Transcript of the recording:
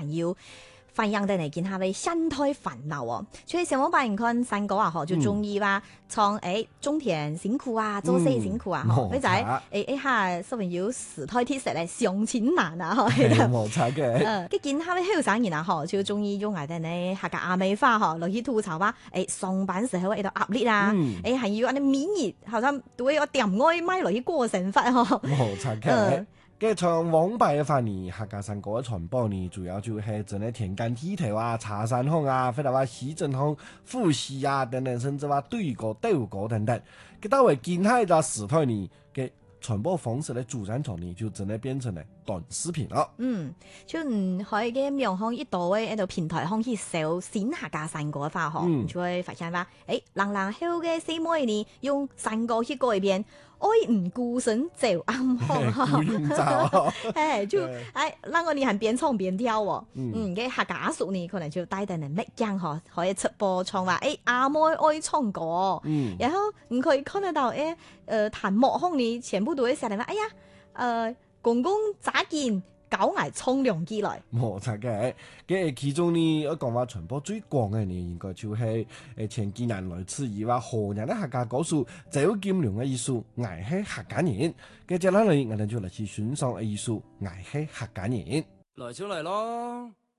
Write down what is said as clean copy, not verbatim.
朋友分享得嚟見下你心態煩惱哦。所以上網班人看山歌啊，嗬就中意話唱種田辛苦啊，做事辛苦啊，嗬，或者一下小朋友時態鐵石咧上錢難啊，嗬， 冇錯嘅。 佢見下啲後生人啊，嗬就中意用下啲呢客家阿美話嗬，落去吐槽話上班時候喺度壓力啊，係要啲免熱，後生都會有點外賣落去過生活嗬， 冇錯嘅。嘅唱往拜嘅話呢，客家山歌嘅傳播呢，主要就係真係田間地頭啊、茶山鄉啊，或者話市鎮鄉、呼市啊等等，甚至話對歌、鬥歌等等。佢到為今下一個時代呢嘅傳播方式咧，主戰場呢就真係變成了短視頻咯。 就可以嘅面向一度嘅一度平台可以搜新客家山歌嘅話嗬，就會發現話，人後嘅四妹呢用山歌去改編。愛唔孤身走暗巷，就讓我哋係邊唱邊跳喎。嘅客家俗呢，可能就帶定嚟乜樣嗬，可以出播唱話阿妹愛唱歌，然後唔可以看得到彈幕腔呢，全部都會寫嚟話，公公咋見搞捱沖涼機來。 冇錯嘅，嘅其中呢，我講話傳播最廣嘅呢，應該就係前幾年來自於話河南嘅客家歌手走劍龍嘅藝術，捱係客家人。嘅接落嚟，我哋就嚟去欣賞藝術，捱係客家人。 來就嚟咯！